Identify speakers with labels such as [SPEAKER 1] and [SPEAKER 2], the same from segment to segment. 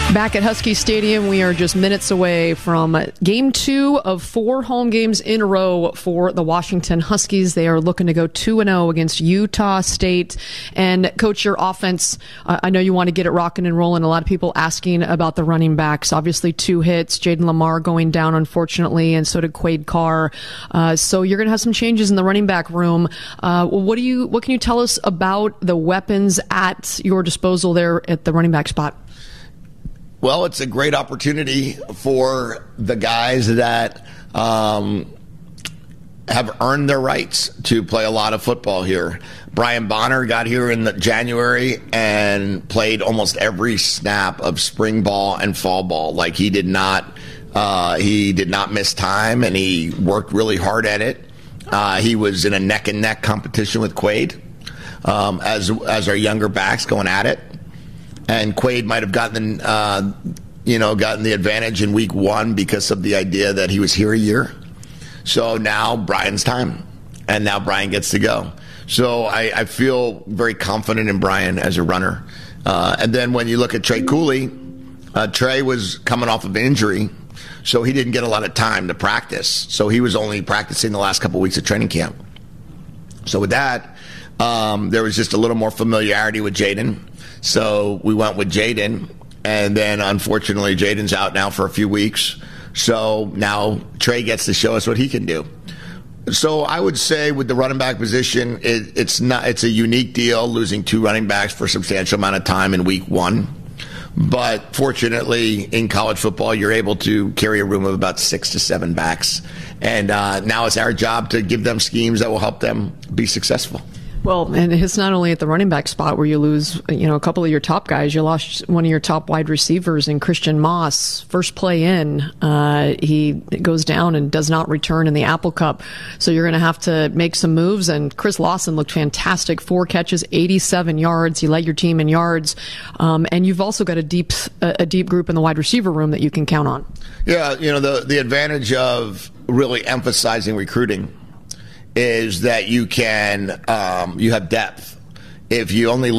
[SPEAKER 1] Back at Husky Stadium, we are just minutes away from Game 2 of 4 home games in a row for the Washington Huskies. They are looking to go 2-0 against Utah State. And, Coach, your offense, I know you want to get it rocking and rolling. A lot of people asking about the running backs. Obviously, 2 hits. Jaden Lamar going down, unfortunately, and so did Quade Carr. So you're going to have some changes in the running back room. What can you tell us about the weapons at your disposal there at the running back spot?
[SPEAKER 2] Well, it's a great opportunity for the guys that have earned their rights to play a lot of football here. Brian Bonner got here in January and played almost every snap of spring ball and fall ball. Like he did not miss time, and he worked really hard at it. He was in a neck and neck competition with Quade as our younger backs going at it. And Quade might have gotten the advantage in week 1 because of the idea that he was here a year. So now Brian's time, and now Brian gets to go. So I feel very confident in Brian as a runner. And then when you look at Trey Cooley, Trey was coming off of an injury, so he didn't get a lot of time to practice. So he was only practicing the last couple of weeks of training camp. So with that, there was just a little more familiarity with Jaden. So we went with Jaden, and then unfortunately Jaden's out now for a few weeks. So now Trey gets to show us what he can do. So I would say with the running back position, it's a unique deal, losing 2 running backs for a substantial amount of time in week 1. But fortunately, in college football, you're able to carry a room of about 6 to 7 backs. And now it's our job to give them schemes that will help them be successful.
[SPEAKER 1] Well, and it's not only at the running back spot where you lose, a couple of your top guys. You lost one of your top wide receivers in Christian Moss. First play in, he goes down and does not return in the Apple Cup. So you're going to have to make some moves. And Chris Lawson looked fantastic. 4 catches, 87 yards. He led your team in yards. And you've also got a deep group in the wide receiver room that you can count on. Yeah,
[SPEAKER 2] the advantage of really emphasizing recruiting is that you have depth. If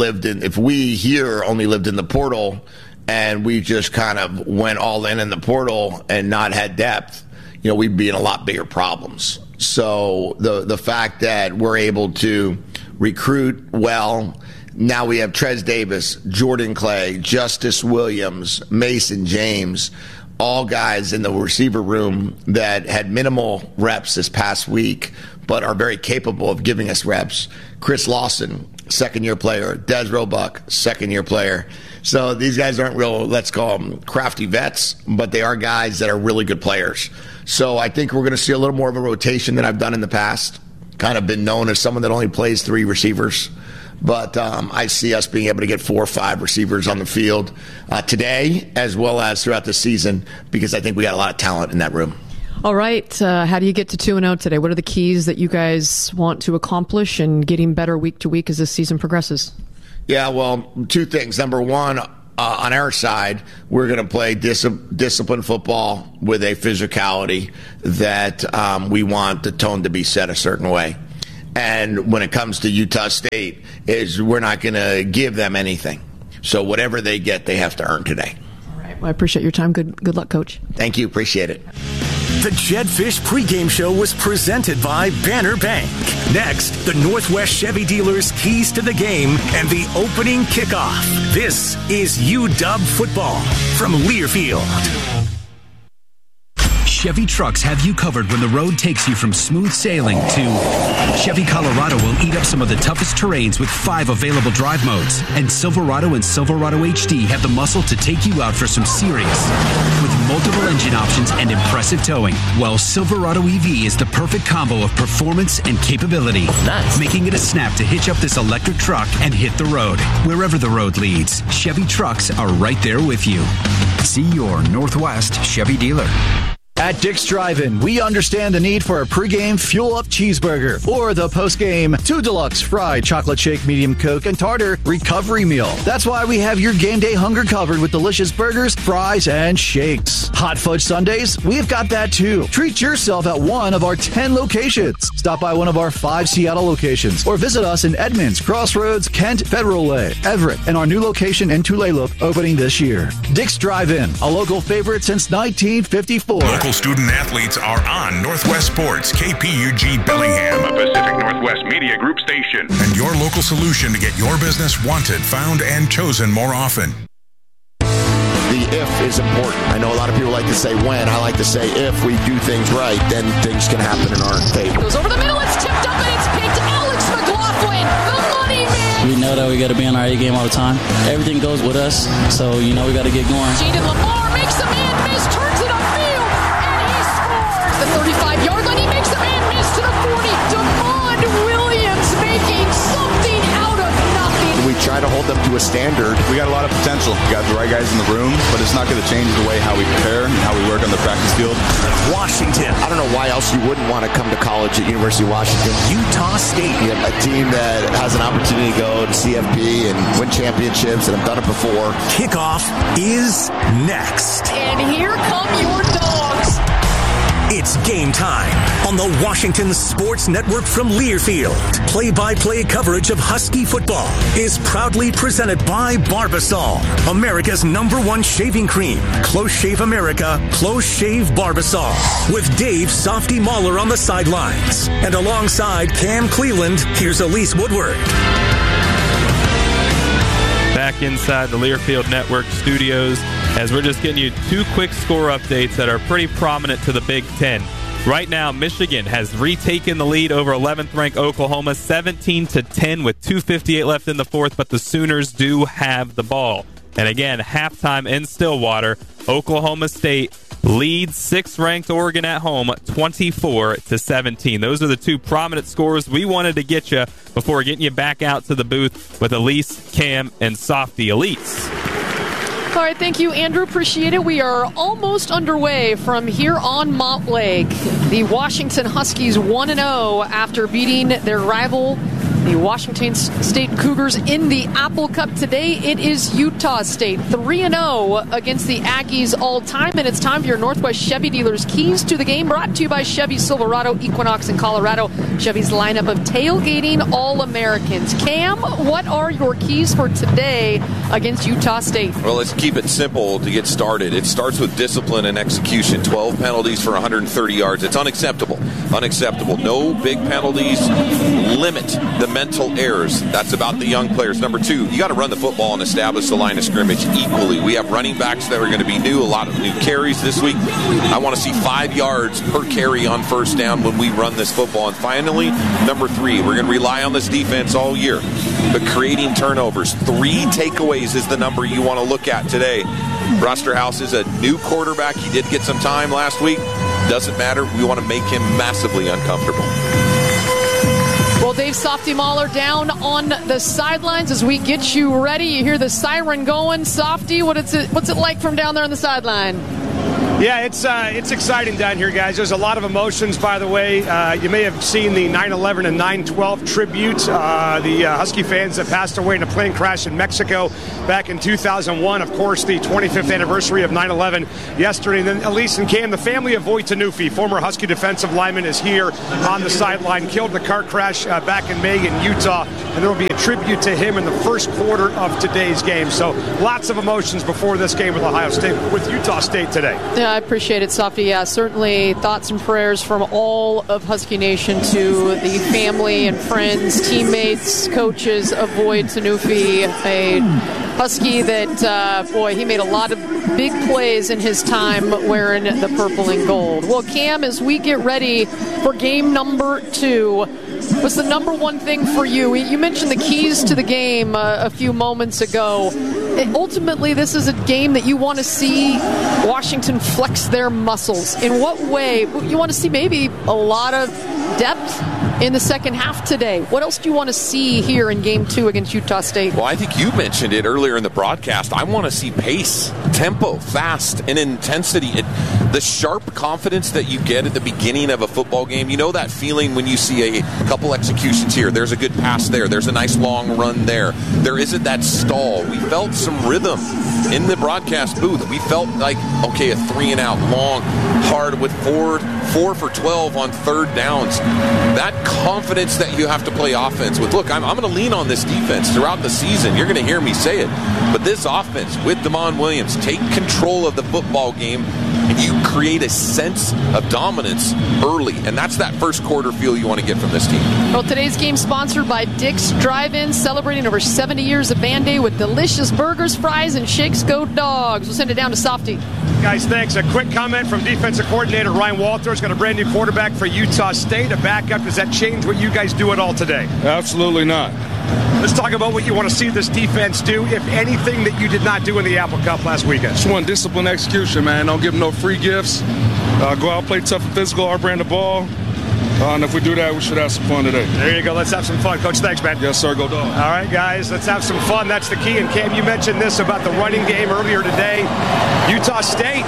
[SPEAKER 2] we here only lived in the portal and we just kind of went all in the portal and not had depth, we'd be in a lot bigger problems. So the fact that we're able to recruit well, now we have Trez Davis, Jordan Clay, Justice Williams, Mason James, all guys in the receiver room that had minimal reps this past week, but are very capable of giving us reps. Chris Lawson, second-year player. Des Roebuck, second-year player. So these guys aren't real, let's call them crafty vets, but they are guys that are really good players. So I think we're going to see a little more of a rotation than I've done in the past. Kind of been known as someone that only plays 3 receivers. But I see us being able to get 4 or 5 receivers on the field today as well as throughout the season, because I think we got a lot of talent in that room.
[SPEAKER 1] All right. How do you get to 2-0 today? What are the keys that you guys want to accomplish and getting better week to week as this season progresses?
[SPEAKER 2] Yeah, well, 2 things. Number 1, on our side, we're going to play disciplined football with a physicality that we want the tone to be set a certain way. And when it comes to Utah State, we're not going to give them anything. So whatever they get, they have to earn today.
[SPEAKER 1] All right. Well, I appreciate your time. Good luck, Coach.
[SPEAKER 2] Thank you. Appreciate it.
[SPEAKER 3] The Jedd Fisch pregame show was presented by Banner Bank. Next, the Northwest Chevy dealers' keys to the game and the opening kickoff. This is UW football from Learfield.
[SPEAKER 4] Chevy trucks have you covered when the road takes you from smooth sailing to Chevy Colorado will eat up some of the toughest terrains with 5 available drive modes. And Silverado and Silverado HD have the muscle to take you out for some serious with multiple engine options and impressive towing. Well, Silverado EV is the perfect combo of performance and capability. Nice. Making it a snap to hitch up this electric truck and hit the road. Wherever the road leads, Chevy trucks are right there with you. See your Northwest Chevy dealer.
[SPEAKER 5] At Dick's Drive-In, we understand the need for a pregame fuel-up cheeseburger or the postgame 2 Deluxe fried chocolate shake, medium Coke, and tartar recovery meal. That's why we have your game day hunger covered with delicious burgers, fries, and shakes. Hot fudge sundaes? We've got that too. Treat yourself at one of our 10 locations. Stop by one of our 5 Seattle locations or visit us in Edmonds, Crossroads, Kent, Federal Way, Everett, and our new location in Tulalip opening this year. Dick's Drive-In, a local favorite since 1954.
[SPEAKER 6] Local student athletes are on Northwest Sports, KPUG Bellingham, a Pacific Northwest Media Group station, and your local solution to get your business wanted, found, and chosen more often.
[SPEAKER 2] The if is important. I know a lot of people like to say when. I like to say if we do things right, then things can happen in our favor.
[SPEAKER 7] Goes over the middle, it's tipped up and it's picked. Alex McLaughlin, the money man.
[SPEAKER 8] We know that we got to be on our A game all the time. Everything goes with us, so we got to get going.
[SPEAKER 7] Jaden Lamar makes a man miss, turns it upfield, and he scores. The 35-yard line, he makes a man miss to the 40. DeMond Williams making something out of nothing.
[SPEAKER 2] We try to hold them to a standard.
[SPEAKER 9] We got a lot of potential. We got the right guys in the room, but it's not going to change the way how we prepare and how we work on the practice field.
[SPEAKER 3] Washington.
[SPEAKER 2] I don't know why else you wouldn't want to come to college at University of Washington.
[SPEAKER 3] Utah State.
[SPEAKER 2] You have a team that has an opportunity to go to CFP and win championships, and have done it before.
[SPEAKER 3] Kickoff is next.
[SPEAKER 7] And here come your dogs.
[SPEAKER 3] It's game time on the Washington Sports Network from Learfield. Play-by-play coverage of Husky football is proudly presented by Barbasol, America's #1 shaving cream. Close Shave America, Close Shave Barbasol. With Dave Softy Mahler on the sidelines. And alongside Cam Cleland, here's Elise Woodward.
[SPEAKER 10] Back inside the Learfield Network studios, as we're just getting you 2 quick score updates that are pretty prominent to the Big Ten. Right now, Michigan has retaken the lead over 11th-ranked Oklahoma, 17-10 with 2:58 left in the fourth, but the Sooners do have the ball. And again, halftime in Stillwater, Oklahoma State leads 6th-ranked Oregon at home 24-17. Those are the 2 prominent scores we wanted to get you before getting you back out to the booth with Elise, Cam, and Softy. Elise.
[SPEAKER 1] All right, thank you, Andrew. Appreciate it. We are almost underway from here on Montlake. The Washington Huskies 1-0 after beating their rival, the Washington State Cougars, in the Apple Cup. Today it is Utah State 3-0 against the Aggies all time, and it's time for your Northwest Chevy dealers keys to the game, brought to you by Chevy Silverado, Equinox, and Colorado. Chevy's lineup of tailgating All-Americans. Cam, what are your keys for today against Utah State?
[SPEAKER 11] Well, let's keep it simple to get started. It starts with discipline and execution. 12 penalties for 130 yards. It's unacceptable. Unacceptable. No big penalties. Limit the mental errors. That's about the young players. Number 2, you got to run the football and establish the line of scrimmage equally. We have running backs that are going to be new, a lot of new carries this week. I want to see 5 yards per carry on first down when we run this football. And finally, number 3, we're going to rely on this defense all year, but creating turnovers. 3 takeaways is the number you want to look at today. Rusterhouse is a new quarterback. He did get some time last week. Doesn't matter. We want to make him massively uncomfortable.
[SPEAKER 1] Well, Dave Softy Mahler down on the sidelines as we get you ready. You hear the siren going. Softy, what's it like from down there on the sideline?
[SPEAKER 12] Yeah, it's exciting down here, guys. There's a lot of emotions, by the way. You may have seen the 9/11 and 9/12 tribute. The Husky fans that passed away in a plane crash in Mexico back in 2001. Of course, the 25th anniversary of 9/11 yesterday. And then Elise and Cam, the family of Voit Tanufi, former Husky defensive lineman, is here on the sideline. Killed in a car crash back in May in Utah. And there will be a tribute to him in the first quarter of today's game. So lots of emotions before this game with Utah State today.
[SPEAKER 1] Yeah, I appreciate it, Softy. Yeah, certainly thoughts and prayers from all of Husky Nation to the family and friends, teammates, coaches of Voit Tanufi, a Husky that, he made a lot of big plays in his time wearing the purple and gold. Well, Cam, as we get ready for game number 2, what's the number one thing for you? You mentioned the keys to the game a few moments ago. Ultimately, this is a game that you want to see Washington flex their muscles. In what way? You want to see maybe a lot of depth, in the second half today. What else do you want to see here in Game 2 against Utah State?
[SPEAKER 11] Well, I think you mentioned it earlier in the broadcast. I want to see pace, tempo, fast, and intensity. The sharp confidence that you get at the beginning of a football game. You know that feeling when you see a couple executions here. There's a good pass there. There's a nice long run there. There isn't that stall. We felt some rhythm in the broadcast booth. We felt like, okay, a 3-and-out, long, hard with 4 for 12 on third downs. That confidence that you have to play offense with. Look, I'm going to lean on this defense throughout the season. You're going to hear me say it. But this offense with Damon Williams, take control of the football game, and you create a sense of dominance early. And that's that first quarter feel you want to get from this team.
[SPEAKER 1] Well, today's game sponsored by Dick's Drive-In, celebrating over 70 years of Band-Aid with delicious burgers, fries, and Shakes Go Dogs. We'll send it down to Softy.
[SPEAKER 12] Guys, thanks. A quick comment from defensive coordinator Ryan Walters. Got a brand new quarterback for Utah State, a backup. Does that change what you guys do at all today?
[SPEAKER 13] Absolutely not.
[SPEAKER 12] Let's talk about what you want to see this defense do, if anything, that you did not do in the Apple Cup last weekend.
[SPEAKER 13] Just want discipline, execution, man. Don't give them no free gifts. Go out, play tough and physical, our brand of ball. And if we do that, we should have some fun today.
[SPEAKER 12] There you go. Let's have some fun. Coach, thanks, man.
[SPEAKER 13] Yes, sir. Go dog.
[SPEAKER 12] All right, guys. Let's have some fun. That's the key. And Cam, you mentioned this about the running game earlier today. Utah State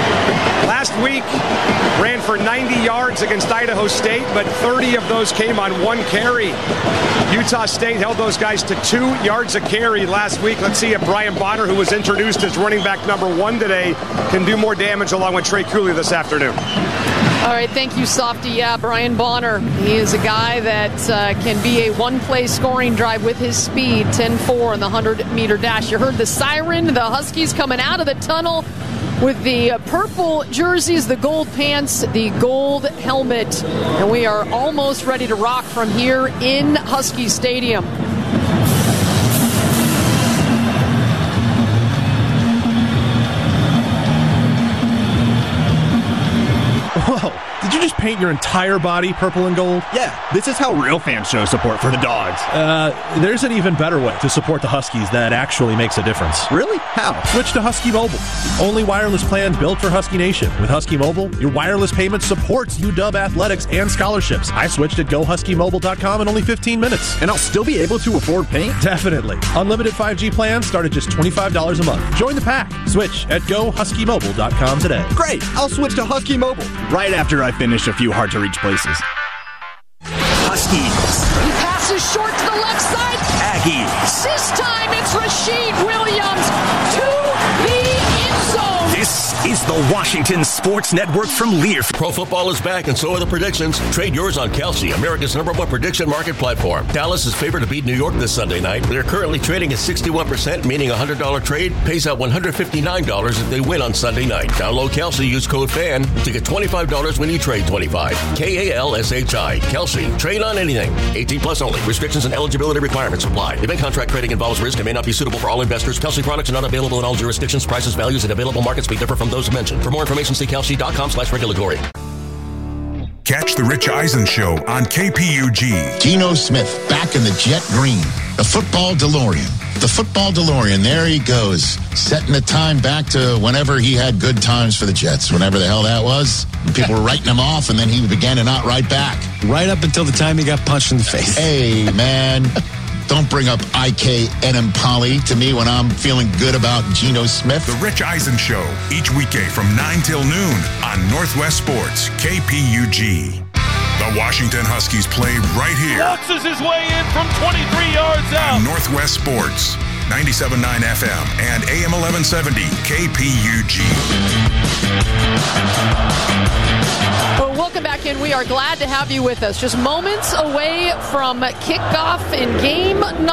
[SPEAKER 12] last week ran for 90 yards against Idaho State, but 30 of those came on one carry. Utah State held those guys to 2 yards a carry last week. Let's see if Brian Bonner, who was introduced as running back number 1 today, can do more damage along with Trey Cooley this afternoon.
[SPEAKER 1] All right, thank you, Softy. Yeah, Brian Bonner. He is a guy that can be a one-play scoring drive with his speed, 10-4 in the 100-meter dash. You heard the siren, the Huskies coming out of the tunnel with the purple jerseys, the gold pants, the gold helmet. And we are almost ready to rock from here in Husky Stadium.
[SPEAKER 14] Whoa, did you just paint your entire body purple and gold?
[SPEAKER 15] Yeah, this is how real fans show support for the Dogs.
[SPEAKER 14] There's an even better way to support the Huskies that actually makes a difference.
[SPEAKER 15] Really? How?
[SPEAKER 14] Switch to Husky Mobile. Only wireless plans built for Husky Nation. With Husky Mobile, your wireless payment supports UW athletics and scholarships. I switched at GoHuskyMobile.com in only 15 minutes.
[SPEAKER 15] And I'll still be able to afford paint?
[SPEAKER 14] Definitely. Unlimited 5G plans start at just $25 a month. Join the pack. Switch at GoHuskyMobile.com today.
[SPEAKER 15] Great! I'll switch to Husky Mobile right after I finish a few hard-to-reach places.
[SPEAKER 3] Huskies.
[SPEAKER 7] He passes short to the left side.
[SPEAKER 3] Aggies.
[SPEAKER 7] This time it's Rashid Williams to the end zone.
[SPEAKER 3] This is the Washington Sports Network from Lear.
[SPEAKER 16] Pro football is back, and so are the predictions. Trade yours on Kelsey, America's #1 prediction market platform. Dallas is favored to beat New York this Sunday night. They're currently trading at 61%, meaning a $100 trade pays out $159 if they win on Sunday night. Download Kelsey, use code FAN to get $25 when you trade $25. KALSHI. Kelsey. Trade on anything. 18 plus only. Restrictions and eligibility requirements apply. Event contract trading involves risk and may not be suitable for all investors. Kelsey products are not available in all jurisdictions. Prices, values, and available markets may differ from those mentioned. For more information, see kelsey.com/regulatory.
[SPEAKER 6] Catch the Rich Eisen Show on KPUG.
[SPEAKER 17] Geno Smith back in the jet green. The football DeLorean. The football DeLorean. There he goes. Setting the time back to whenever he had good times for the Jets. Whenever the hell that was. People were writing him off, and then he began to not write back.
[SPEAKER 18] Right up until the time he got punched in the face.
[SPEAKER 17] Hey, man. Don't bring up IK Enemkali to me when I'm feeling good about Geno Smith.
[SPEAKER 6] The Rich Eisen Show, each weekday from 9 till noon on Northwest Sports, KPUG. The Washington Huskies play right here.
[SPEAKER 19] Boxes his way in from 23 yards out.
[SPEAKER 6] On Northwest Sports, 97.9 FM and AM 1170 KPUG.
[SPEAKER 1] Well, welcome back in. We are glad to have you with us. Just moments away from kickoff in game number